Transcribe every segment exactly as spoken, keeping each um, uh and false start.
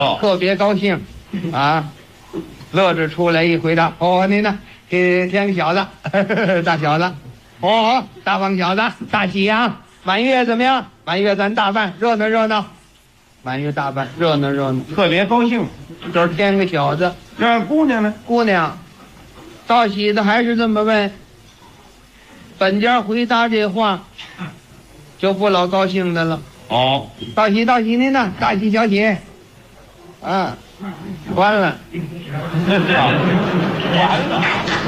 哦， 特别高兴，啊，乐着出来一回答，哦，您呢，这天个小子，呵呵大小子，哦，大胖小子，大喜洋，满月怎么样？满月咱大办，热闹热闹，满月大办，热闹热闹， 特别高兴。 这是添个小子， 这姑娘呢？ 姑娘，道喜的还是这么问。本家回答这话，就不老高兴的了。 哦， 道喜道喜您呢？大喜小喜，啊，完了， 完了，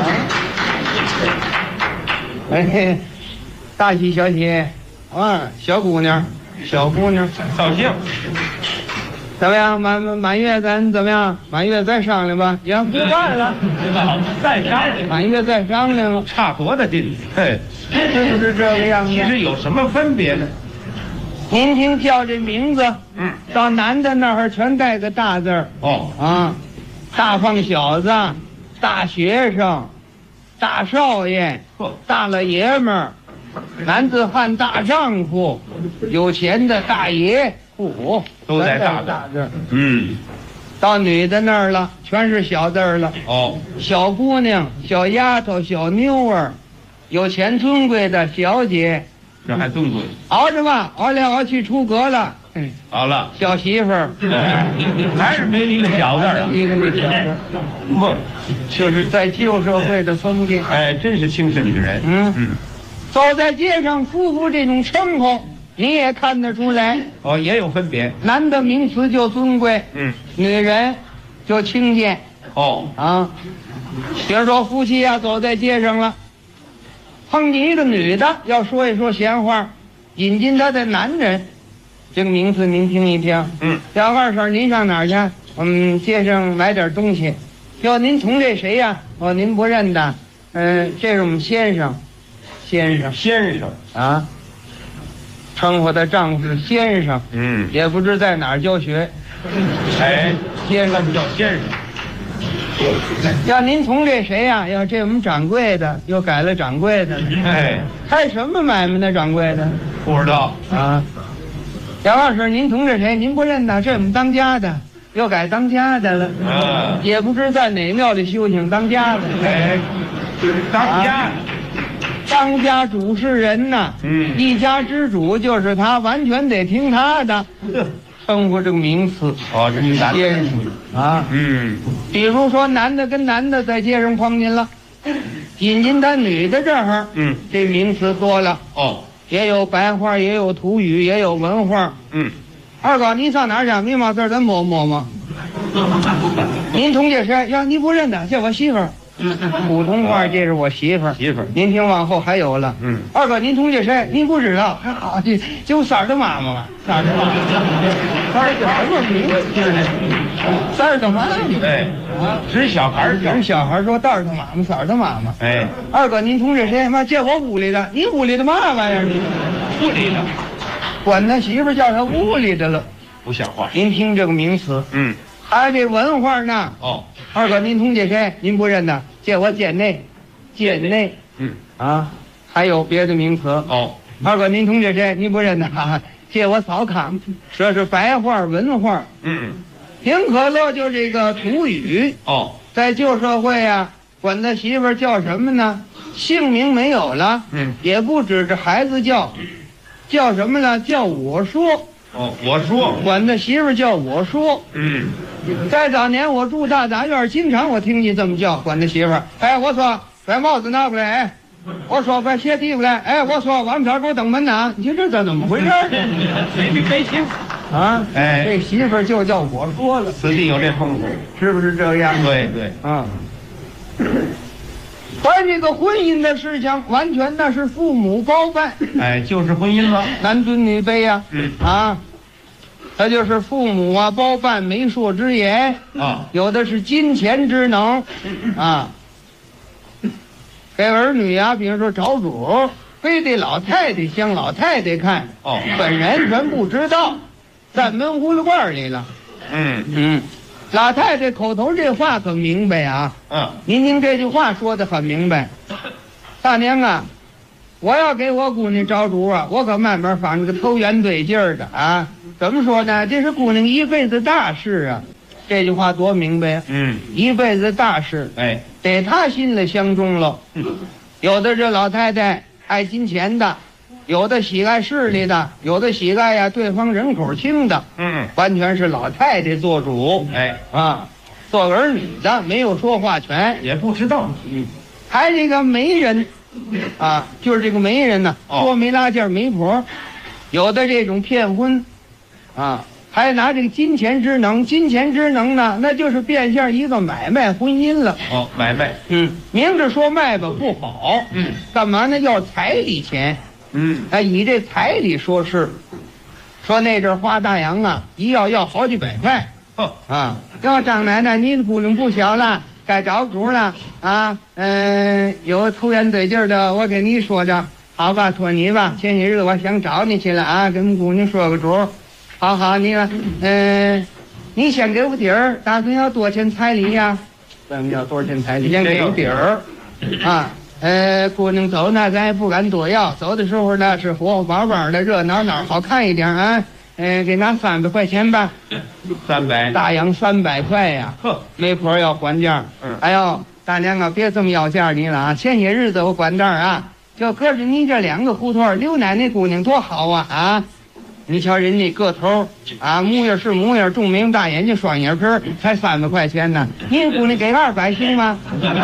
哎，大喜小喜，啊，小姑娘，小姑娘， 高兴。 怎么样？满满月咱怎么样？满月再商量吧。也不办了， 再商量。 满月再商量了， 差多大劲？嘿， 是不是这个样子？ 其实有什么分别呢？ 您听叫这名字， 嗯， 到男的那儿全带个大字儿。 哦啊，大胖小子，大学生，大少爷，大老爷们儿，男子汉大丈夫，有钱的大爷，不都带大字大字。 嗯， 到女的那儿了，全是小字儿了。 哦， 小姑娘、小丫头、小妞儿，有钱尊贵的小姐， 这还尊贵。 熬着吧，熬来熬去出阁了。嗯， 好了， 小媳妇儿， 还是没一个小字儿。 一个那小字儿， 不， 就是在旧社会的封建。 哎，真是清纯之人。 嗯嗯， 走在街上，夫妇这种称呼，你也看得出来。 哦，也有分别。 男的名词就尊贵， 嗯， 女人就轻贱哦， 啊。比如说夫妻啊，走在街上了，碰见一个女的，要说一说闲话，引进他的男人，这个名词您听一听。 嗯， 小二婶，您上哪儿去？我们街上买点东西。哟，您从这谁呀？哦，您不认得。嗯、这是我们先生，先生先生。 啊，称呼他丈夫是先生， 嗯， 也不知在哪儿教学。 哎， 先生叫先生。 要您从这谁呀？要这我们掌柜的，又改了掌柜的了。 哎， 开什么买卖呢？掌柜的不知道。 啊。杨二婶，您同志谁？您不认得？这我们当家的，又改当家的了。 啊， 也不知在哪庙里修行当家的。 哎，当家。 当家主事人呐， 嗯， 一家之主就是他，完全得听他的。称呼这个名词。 哦，这是男先生啊， 嗯， 比如说男的跟男的在街上碰见了，引进他女的这儿， 嗯， 这名词多了， 哦， 也有白话，也有土语，也有文化。 嗯， 二哥，您上哪儿去？没毛字，咱摸摸摸。您同这谁？呀，你不认得，这我媳妇儿。普通话，这是我媳妇儿。 媳妇儿。 您听往后还有了。 嗯， 二哥，您同这谁？您不知道，还好，这就三儿的妈妈嘛，三儿的妈妈，三儿叫什么名字？三儿的妈妈。 哎， 啊， 指小孩儿叫。 人小孩说蛋儿的妈妈，三儿的妈妈。 哎， 二哥，您同这谁？妈，这我屋里的，你屋里的嘛玩意儿？你屋里的， 管他媳妇儿叫他屋里的了。 不像话。 您听这个名词， 嗯， 还有这文化呢。 哦， 二哥，您同这谁？您不认得？这我姐内，姐内。 嗯， 啊，还有别的名词。 哦， 二哥，您同这谁？您不认得？啊，这我嫂康，这是白话文化。 嗯， 挺可乐就这个土语， 哦， 在旧社会啊，管他媳妇儿叫什么呢？姓名没有了， 嗯， 也不指着孩子叫，叫什么呢？叫我说。 哦，我说， 管他媳妇儿叫我说。 嗯， 在早年我住大杂院，经常我听见这么叫，管他媳妇儿。哎，我说把帽子拿过来，哎，我说把鞋提过来，哎，我说王片给我登门呐。你说这这怎么回事？ 没没没听啊？ 哎， 这媳妇儿就叫我说了， 此地有这风俗， 是不是这样？ 对对， 啊。关于这个婚姻的事情，完全那是父母包办。 哎，就是婚姻了。 男尊女卑呀、 嗯啊，他就是父母啊包办媒妁之言啊， 有的是金钱之能啊。给儿女啊，比如说找主，非得老太太向老太太看， 哦， 本人全不知道，在门葫芦罐里了。 嗯嗯，老太太口头这话可明白啊。 嗯， 您听这句话说的很明白。大娘啊，我要给我姑娘找主啊，我可慢慢反正个投缘对劲儿的啊。 怎么说呢？这是姑娘一辈子大事啊，这句话多明白呀、 嗯， 一辈子大事， 哎， 得她心里相中了。 嗯有的这老太太爱金钱的，有的喜爱势力的，有的喜爱呀对方人口轻的， 嗯， 完全是老太太做主哎， 啊。做儿女的没有说话权。 也不知道。 嗯，还这个媒人啊，就是这个媒人呢、 哦说媒拉件媒婆，有的这种骗婚啊，还拿这个金钱之能，金钱之能呢，那就是变相一个买卖婚姻了。 哦，买卖。 嗯，明着说卖吧不好， 嗯干嘛呢？要彩礼钱， 嗯， 哎，以这彩礼说事。说那阵儿花大洋啊，一要要好几百块哦， 啊。要张奶奶，你的姑娘不小了，该找主了啊。嗯、有抽烟嘴劲儿的，我跟你说着，好吧，托你吧。前些日子我想找你去了啊，跟我们姑娘说个主。好好，你了，嗯、你先给我底儿，打算要多少钱彩礼呀？怎么要多少钱彩礼？先给我底儿啊。呃，姑娘走呢，咱也不敢多要。走的时候呢，是活活宝宝的，热闹闹，好看一点啊。呃，给拿三百块钱吧。 三百。 大洋三百块呀。 呵， 媒婆要还价。 嗯哎呦，大娘啊，别这么要价你了啊！前些日子我管账啊，就隔着你这两个胡同，刘奶奶姑娘多好啊啊！你瞧人家个头啊，模样是模样，重明大眼睛，双眼皮儿，才三百块钱呢。您姑娘给二百行吗？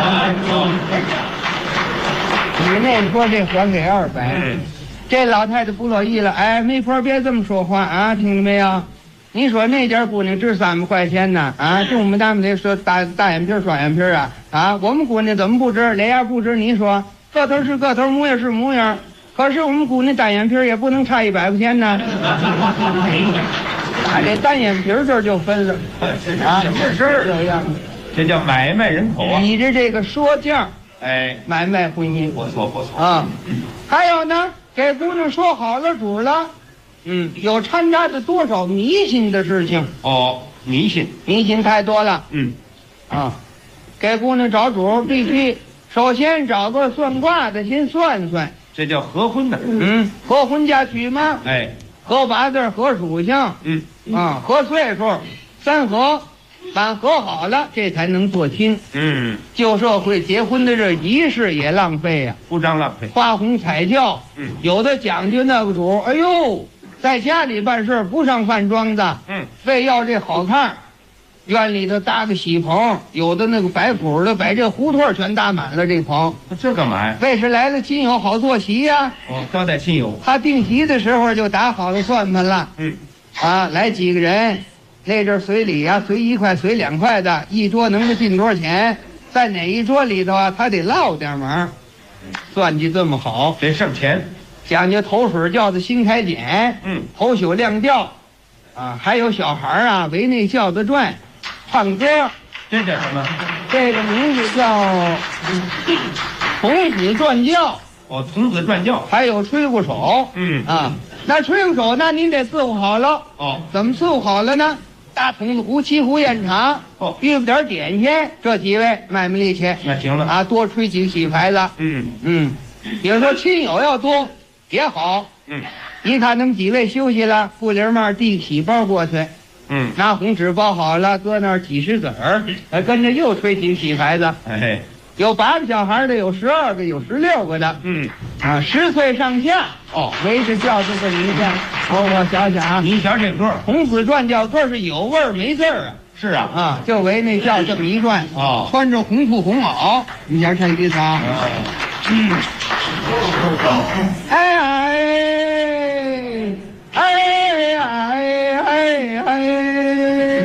你那说这还给二百， 嗯这老太太不乐意了。哎，媒婆别这么说话啊，听着没有？你说那家姑娘值三百块钱呢啊？这我们咱们得说大大眼皮儿双眼皮儿啊啊！我们姑娘怎么不值？脸样不值？你说个头是个头，模样是模样，可是我们姑娘单眼皮儿也不能差一百块钱呢。打这单眼皮儿这儿就分了啊， 什么事儿？ 这样， 这叫买卖人口啊。 你这这个说价哎， 买卖婚姻不错不错。 啊，还有呢，给姑娘说好了主了，嗯，有掺杂着多少迷信的事情， 哦，迷信。 迷信太多了嗯， 啊。给姑娘找主必须首先找个算卦的先算算， 这叫合婚呢。 嗯，合婚嫁娶吗？ 哎， 合八字，合属性， 嗯， 啊，合岁数，三合，把合好了，这才能做亲。 嗯， 旧社会结婚的这仪式也浪费呀、 不张浪费。 花红彩轿， 嗯有的讲究那个主，哎呦，在家里办事不上饭庄子， 嗯， 非要这好看，院里头搭个喜棚，有的那个摆谱的摆这胡同全搭满了这棚， 这干嘛呀？ 为是来了亲友好坐席呀、 哦，招待亲友。 他定席的时候就打好了算盘了， 嗯， 啊，来几个人，那阵儿随礼呀、随一块随两块的，一桌能够进多少钱，在哪一桌里头啊，他得落点忙，算计这么好。 得剩钱。 讲究头水轿子新开剪， 嗯， 头宿亮轿，啊，还有小孩儿啊围那轿子转，唱歌， 这叫什么？ 这个名字叫嗯童子转轿， 哦，童子转轿。 还有吹鼓手， 嗯啊，那吹鼓手那您得伺候好了， 哦怎么伺候好了呢？大筒子壶、沏壶烟茶， 哦， 预备点点心，这几位卖卖力气那行了。 啊，多吹几个喜牌子， 嗯嗯，比如说亲友要多也好。 嗯一看他们几位休息了，布林帽递个喜包过去， 嗯， 拿红纸包好了，搁那儿几十子儿，呃跟着又吹几个喜牌子， 哎， 有八个小孩的，有十二个，有十六个的， 嗯， 啊，十岁上下， 哦， 围着轿子这么一站，我我想想啊， 你瞧这歌。 童子转轿歌是有味儿没字儿啊， 是啊。 啊，就围那轿这么一转， 哦穿着红裤红袄，你瞧这意思啊，嗯，哎哎哎哎哎哎，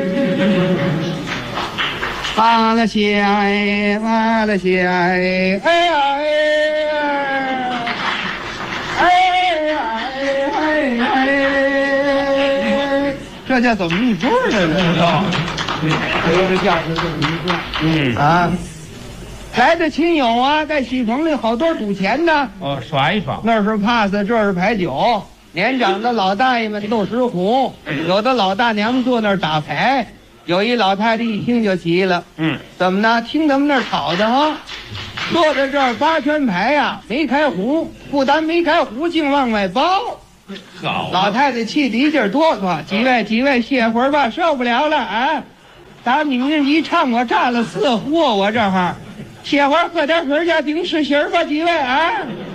哇了西哎，哇了西哎，哎哎哎哎哎，这叫怎么一转呢？这叫，围着轿子这么一转。 嗯。 啊，来的亲友啊，在戏棚里好多赌钱呢， 哦，耍一耍。 那是帕子，这是牌九。年长的老大爷们斗石虎，有的老大娘们坐那儿打牌。有一老太太一听就急了， 嗯， 怎么呢？听他们那儿吵的啊，坐在这儿八圈牌呀、没开胡，不但没开胡，竟往外包。 好， 老太太气得一劲儿哆嗦，几位几位歇会儿吧，受不了了啊！打女人一唱，我炸了四壶，我这会儿歇会儿喝点水去，顶实心儿吧，几位啊！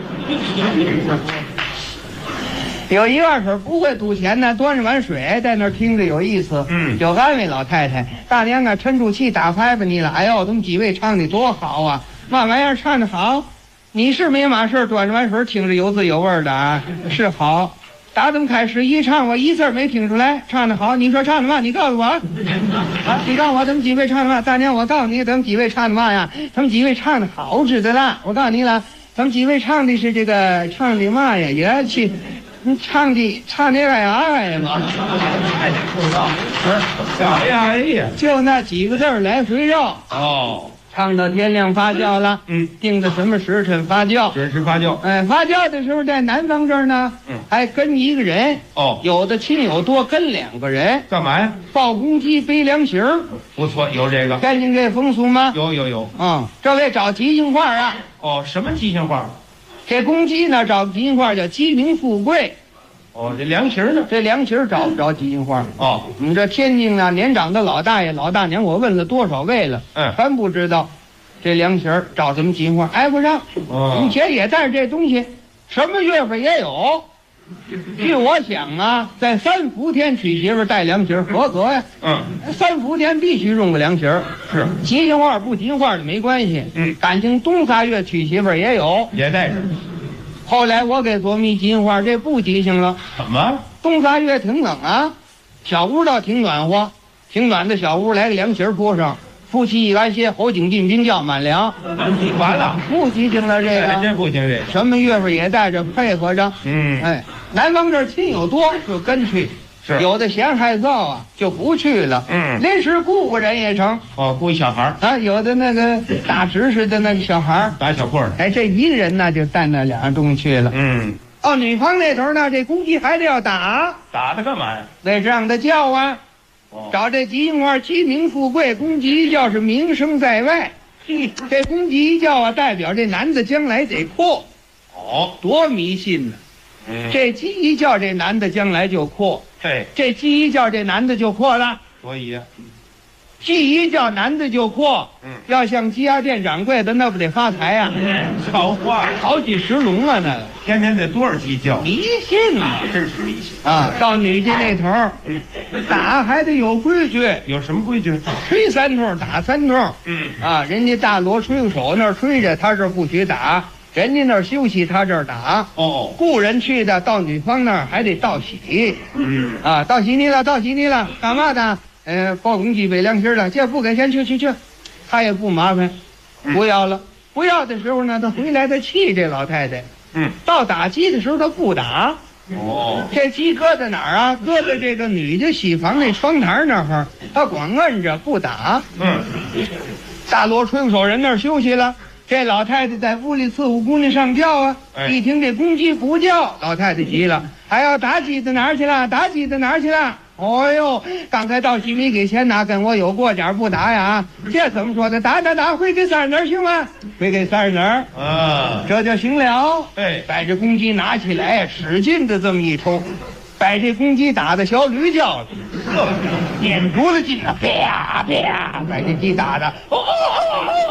有一二水不会赌钱呢，端着碗水在那儿听着有意思， 嗯就安慰老太太：“大娘啊，沉住气，打拍吧你了。哎呦，他们几位唱的多好啊！嘛玩意儿唱的好？你是没嘛事，端着碗水听着有滋有味的啊，是好。打怎么开始一唱，我一字没听出来，唱的好。你说唱的嘛？你告诉我啊，你告诉我，他们几位唱的嘛？大娘，我告诉你，他们几位唱的嘛呀？他们几位唱的好知道了。我告诉你了，他们几位唱的是这个唱的嘛呀？也去。”你唱的唱的哎呀哎呀嘛， 不知道，哎呀哎呀， 就那几个字儿来回绕， 哦， 唱到天亮发酵了， 嗯， 定的什么时辰发酵？ 准时发酵。 哎，发酵的时候在南方这儿呢， 嗯， 还跟一个人， 哦， 有的亲友多，跟两个人， 干嘛呀？ 抱公鸡背凉席儿， 不错，有这个， 干净这风俗吗？ 有有有。 啊、嗯，这位找吉祥话啊。 哦，什么吉祥话？ 这公鸡呢找吉祥话叫鸡鸣富贵。 哦，这凉席呢？ 这凉席找不着吉祥话。 哦， 我们这天津啊，年长的老大爷、老大娘，我问了多少位了， 嗯， 全不知道这凉席找什么吉祥话，挨不上。 哦， 以前也带着这东西，什么月份也有。据我想啊，在三伏天娶媳妇带凉席合格呀。 嗯， 三伏天必须用个凉席是吉祥话不吉祥话的没关系。 嗯， 感情冬仨月娶媳妇也有， 也带着。 后来我给琢磨一吉祥话，这不吉祥了。 怎么？ 冬仨月挺冷啊，小屋倒挺暖和，挺暖的小屋来个凉席铺上，夫妻一安歇，侯景进冰窖满凉。 完了， 不吉祥了这个， 哎，真不行这个。 什么月份也带着配合着。 嗯， 哎，南方这儿亲友多就跟去， 是有的嫌害臊啊就不去了。 嗯， 临时雇个人也成。 哦，雇一小孩儿啊，有的那个打知识的那个小孩儿， 打小棍儿的。 哎，这一个人呢就带那两样东西去了。 嗯， 到女方那头呢，这公鸡还得要打， 打他干嘛呀？ 得让他叫啊。 哦， 找这吉祥话，鸡鸣富贵，公鸡一叫是名声在外。这公鸡一叫啊，代表这男的将来得阔， 哦， 多迷信呢！ 嗯， 这鸡一叫，这男的将来就阔； 嘿， 这鸡一叫，这男的就阔了。 所以呀， 鸡一叫，男的就阔。 嗯， 要像鸡鸭店掌柜的，那不得发财呀、 好话， 好几十笼啊，那个天天得多少鸡叫？ 迷信嘛真是迷信。 啊！到女家那头儿，打还得有规矩， 有什么规矩？ 吹三通，打三通。 嗯， 啊，人家大锣吹手那儿吹着，他这儿不许打；人家那儿休息，他这儿打。 哦， 雇人去的，到女方那儿还得道喜。 嗯， 啊，道喜你了，道喜你了，干嘛的？呃，包公鸡背凉席了，这不给钱，去去去，他也不麻烦，不要了。不要的时候呢，他回来他气这老太太。 嗯， 到打鸡的时候他不打。 哦， 这鸡搁在哪儿啊？搁在这个女的洗房那窗台那儿，他光摁着不打。 嗯， 大锣吹手人那儿休息了，这老太太在屋里伺候姑娘上轿啊。 哎一听这公鸡不叫，老太太急了，还要打鸡的哪儿去了？打鸡的哪儿去了？哦呦，刚才到西没给钱拿，跟我有过节不打呀？这怎么说的？打打打，回给三人行吗？回给三人， 啊， 这就行了。 哎， 把这公鸡拿起来，使劲的这么一抽，把这公鸡打的小驴叫了，撵足了劲啊，啪啪，把这鸡打的，哦哦哦哦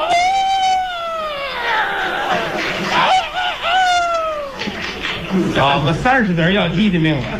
找个三十子要鸡的命了，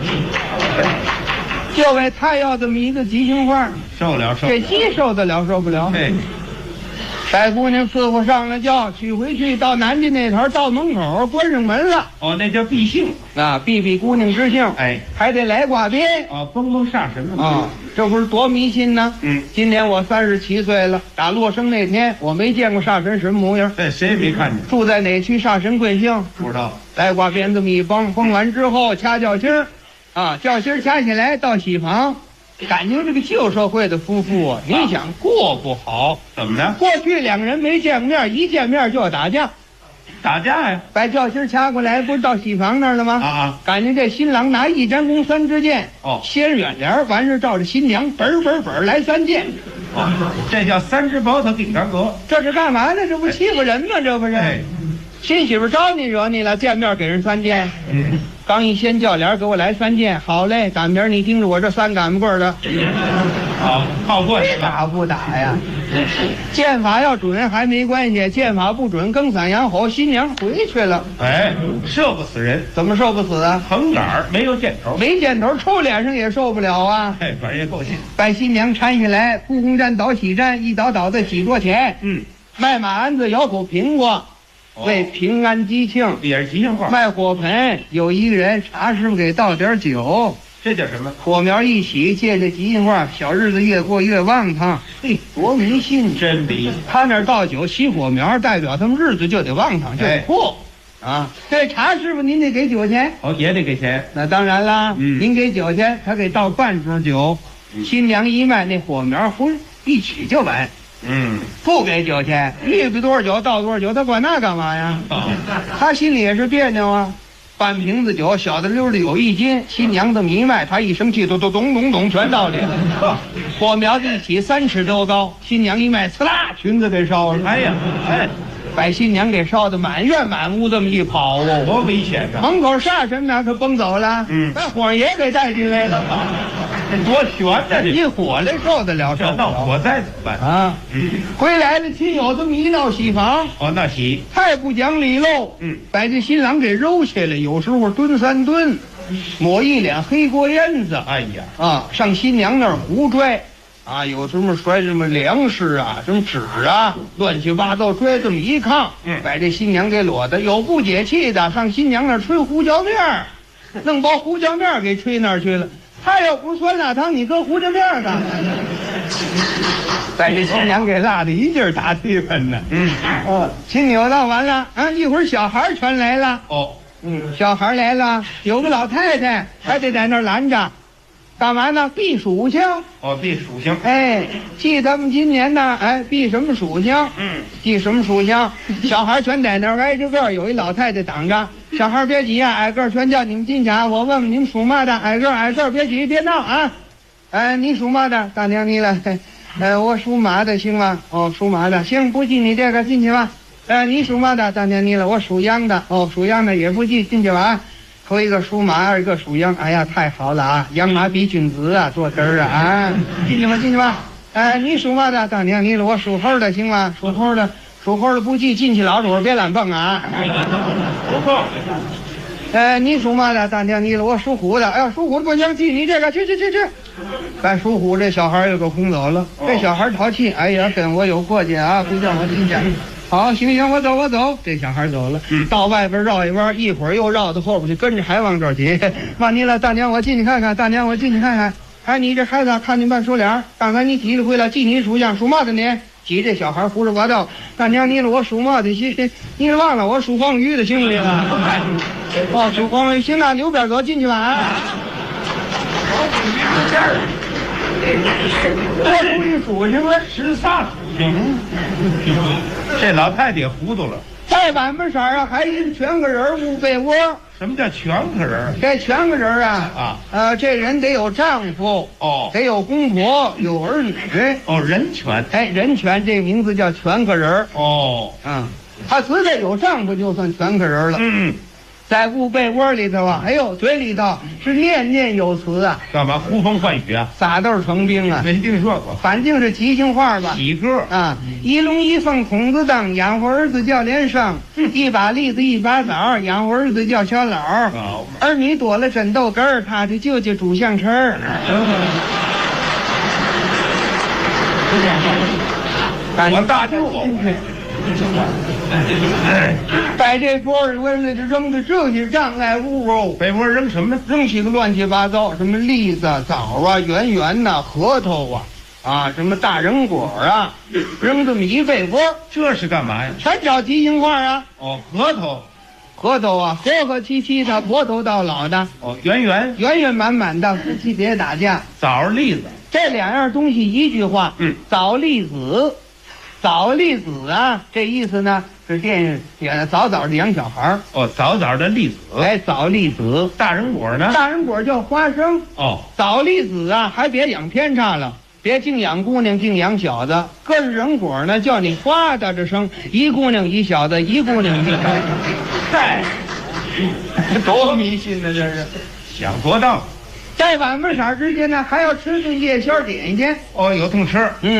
就为他要这么一个吉祥话， 受了受。 这鸡受得了受不了？ 哎， 把姑娘伺候上了轿，娶回去到南家那头，到门口关上门了哦，那叫必姓。 啊，避避姑娘之幸， 哎， 还得来挂鞭啊，蹦蹦煞神嘛。 啊，这不是多迷信呢？ 嗯， 今年我三十七岁了，打落生那天，我没见过煞神什么模样。 这谁也没看见， 住在哪区？煞神贵姓？ 不知道。 来挂鞭这么一崩，崩完之后掐轿心儿，啊，轿心儿掐起来到喜房，感情这个旧社会的夫妇啊，你想过不好？ 怎么的？ 过去两个人没见过面，一见面就要打架， 打架呀？ 把轿心儿掐过来，不是到喜房那儿了吗？ 啊啊！ 感觉这新郎拿一张弓三支箭， 哦， 先远帘，完事照着新娘本本本来三箭， 哦，这叫三只宝塔顶干戈。 这是干嘛呢？这不欺负人吗？这不是？ 哎， 新媳妇招你惹你了，见面给人三箭， 嗯， 刚一掀轿帘，给我来三件。好嘞，赶明儿你盯着我这三杆棍的。 好，靠过去了。 打不打呀？剑法要准还没关系，剑法不准，更散羊吼，新娘回去了。 哎，射不死人， 怎么受不死啊？ 横杆儿没有箭头， 没箭头，抽脸上也受不了啊！ 哎，反正也够劲。 把新娘搀下来，故宫站倒喜站，一倒倒在喜桌前。 嗯， 卖马鞍子，咬口苹果， 哦为平安吉庆。 也是吉祥话。 卖火盆，有一个人茶师傅给倒点酒， 这叫什么？ 火苗一起，借着吉祥话，小日子越过越旺堂。嘿，多迷信！ 真迷。 他那儿倒酒起火苗，代表他们日子就得旺堂，就得破。啊，这茶师傅您得给酒钱。 哦，也得给钱。 那当然啦， 嗯您给酒钱，他给倒半桌酒， 嗯新娘一卖，那火苗呼一起就完。 嗯， 不给酒钱，预备多少酒倒多少酒，他管那干嘛呀？ 哦， 他心里也是别扭啊。半瓶子酒，小的溜的有一斤，新娘子迷卖，他一生气，咚咚咚咚咚，全倒里了。火苗子一起三尺多高，新娘一卖，呲啦，裙子给烧了。 哎呀，哎， 把新娘给烧的满院满屋，这么一跑哦， 多危险啊！ 门口煞神呢，可崩走了。 嗯把火也给带进来了。 这多悬呐！这一火来受得了，受这不了闹火灾怎么办？ 啊！ 嗯， 回来了，亲友这么一闹喜房， 哦，那喜。 太不讲理喽。 嗯， 把这新郎给揉下来，有时候蹲三蹲，抹一脸黑锅烟子。 哎呀， 啊，上新娘那儿胡拽，啊，有什么摔什么粮食啊，什么纸啊，乱七八糟拽这么一炕， 嗯把这新娘给裸的。有不解气的，上新娘那儿吹胡椒面儿，弄包胡椒面儿给吹那儿去了。他要不是酸辣汤，你搁胡椒面儿干嘛呀？把这新娘给辣的一劲儿打气氛呢。 嗯， 哦，亲扭到完了啊，一会儿小孩儿全来了。 哦， 嗯，小孩来了，有个老太太还得在那儿拦着，干嘛呢？避暑星。 哦，避属性。 哎，记咱们今年呢，哎，避什么属性？ 嗯， 避什么属性？小孩全在那儿挨着个儿，有一老太太挡着。小孩别急啊，挨个儿全叫你们进去啊！我问问你们属嘛的？挨个儿挨个儿，别急别闹啊！哎，你属嘛的？大娘你了。呃，我属马的，行吗？哦，属马的，行，不进你这个，进去吧。呃，你属嘛的？大娘你了，我属羊的。哦，属羊的也不进，进去吧啊！头一个属马，二一个属羊。哎呀，太好了啊！养马比君子啊，坐嘚儿啊啊！进去吧，进去吧。哎，你属嘛的？大娘你了，我属猴的，行吗？属猴的，属猴的不进，进去老主别懒蹦啊！ 不错。 呃，你属嘛的？大娘你了，我属虎的。哎呀，属虎的不行，进你这个，去去去去。把属虎这小孩又给轰走了。这小孩淘气，哎呀，跟我有过节啊，不叫我进去。好，行行，我走我走。这小孩走了， 嗯， 到外边绕一弯，一会儿又绕到后边去，跟着还往这儿挤。骂你了，大娘，我进去看看。大娘，我进去看看。哎，你这孩子看你半熟脸，刚才你挤了回来，记你属相，属嘛的你？挤这小孩胡说八道。大娘，你了，我属嘛的？行，你忘了我属黄鱼的，行不行啊？哦，属黄鱼，行了，右边走，进去吧啊。我属于属什么？ 十仨属性。这老太太糊涂了。 再晚不色儿啊，还一全个人捂被窝。 什么叫全个人？ 这全个人啊啊， 呃，这人得有丈夫， 哦， 得有公婆，有儿女。 哦，人权。 哎，人权这名字叫全个人。 哦， 嗯，他只得有丈夫就算全个人了。 嗯， 在捂被窝里头啊，哎呦，嘴里头是念念有词啊， 干嘛呼风唤雨啊？ 撒豆成兵啊， 没听说过。 反正是吉祥话吧。 喜歌啊，一龙一凤孔子当，养活儿子叫连生，一把栗子一把枣，养活儿子叫小老。 好， 儿女多了真豆根儿，他的舅舅煮香肠儿。 我大舅父。 在这桌儿问了，这扔的这些障碍物哦， 被窝扔什么呢？ 扔起个乱七八糟，什么栗子、枣啊、圆圆呐、核桃啊，啊，什么大人果啊，扔这么一被窝， 这是干嘛呀？ 全找吉祥话啊。 哦，核桃。 核桃啊，和和气气的，白头到老的， 哦，圆圆。 圆圆满满的，夫妻别打架。 枣栗子。 这两样东西一句话， 嗯， 枣栗子，枣栗子啊，这意思呢是电影演的早早的养小孩儿。 哦，早早的栗子。 哎，枣栗子。 大人果呢？ 大人果叫花生。 哦， 枣栗子啊，还别养偏差了。别净养姑娘，净养小子。个是人果呢，叫你哗哒着生，一姑娘一小子，一姑娘一小子。 嗨， 多迷信呢，这是。 想做到。 在晚饭色之前呢，还要吃顿夜宵点心。 哦，有通吃。 嗯。